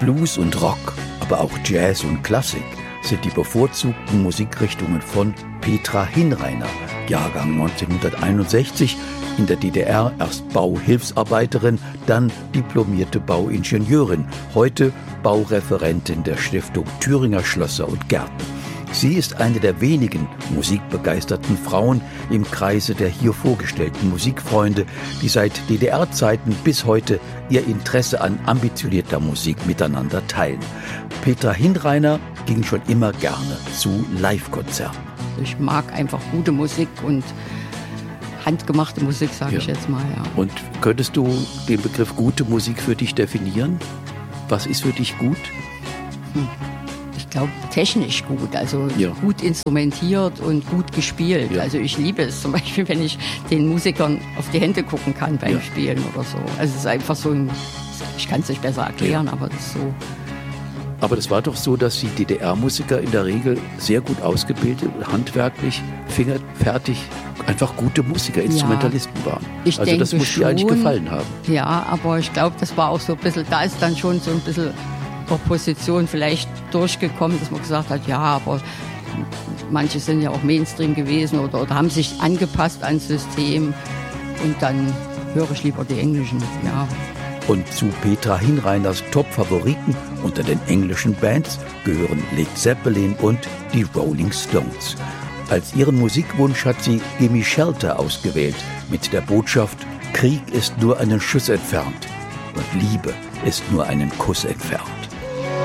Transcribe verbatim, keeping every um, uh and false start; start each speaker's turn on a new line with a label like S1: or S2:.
S1: Blues und Rock, aber auch Jazz und Klassik sind die bevorzugten Musikrichtungen von Petra Hinreiner, Jahrgang neunzehnhunderteinundsechzig, in der D D R erst Bauhilfsarbeiterin, dann diplomierte Bauingenieurin, heute Baureferentin der Stiftung Thüringer Schlösser und Gärten. Sie ist eine der wenigen musikbegeisterten Frauen im Kreise der hier vorgestellten Musikfreunde, die seit D D R-Zeiten bis heute ihr Interesse an ambitionierter Musik miteinander teilen. Petra Hinreiner ging schon immer gerne zu Live-Konzerten.
S2: Ich mag einfach gute Musik und handgemachte Musik, sage ja. ich jetzt mal. Ja.
S1: Und könntest du den Begriff gute Musik für dich definieren? Was ist für dich gut?
S2: Hm. Ich glaube, technisch gut, also
S1: ja.
S2: gut instrumentiert und gut gespielt. Ja. Also ich liebe es zum Beispiel, wenn ich den Musikern auf die Hände gucken kann beim ja. Spielen oder so. Also es ist einfach so ein, ich kann es nicht besser erklären, ja. aber das ist so.
S1: Aber das war doch so, dass die D D R-Musiker in der Regel sehr gut ausgebildet, handwerklich, fingerfertig, einfach gute Musiker, Instrumentalisten ja. waren.
S2: Ich
S1: also das muss dir eigentlich gefallen haben.
S2: Ja, aber ich glaube, das war auch so ein bisschen, da ist dann schon so ein bisschen Opposition vielleicht durchgekommen, dass man gesagt hat, ja, aber manche sind ja auch Mainstream gewesen oder, oder haben sich angepasst ans System und dann höre ich lieber die Englischen, ja.
S1: Und zu Petra Hinreiners Top-Favoriten unter den englischen Bands gehören Led Zeppelin und die Rolling Stones. Als ihren Musikwunsch hat sie Gimme Shelter ausgewählt, mit der Botschaft, Krieg ist nur einen Schuss entfernt und Liebe ist nur einen Kuss entfernt.